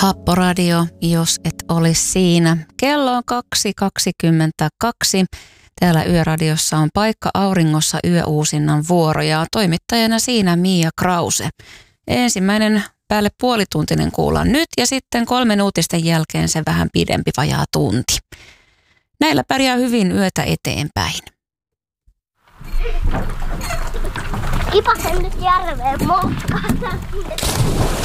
Happoradio, jos et olisi siinä. Kello on 2.22. Täällä Yöradiossa on Paikka auringossa yöuusinnan vuoro ja toimittajana siinä Mia Krause. Ensimmäinen päälle puolituntinen kuullaan nyt ja sitten 3 uutisten jälkeen se vähän pidempi, vajaa tunti. Näillä pärjää hyvin yötä eteenpäin. Kipasen nyt järveen motkata.